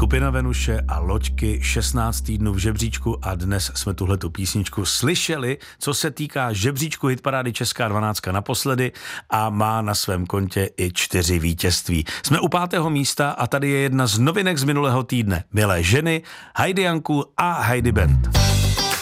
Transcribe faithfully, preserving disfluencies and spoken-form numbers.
Skupina Venuše a Loďky, šestnáct týdnů v žebříčku a dnes jsme tuhletu písničku slyšeli, co se týká žebříčku hitparády Česká dvanáctka naposledy a má na svém kontě i čtyři vítězství. Jsme u pátého místa a tady je jedna z novinek z minulého týdne. Milé ženy, Heidi Janku a Heidi Band.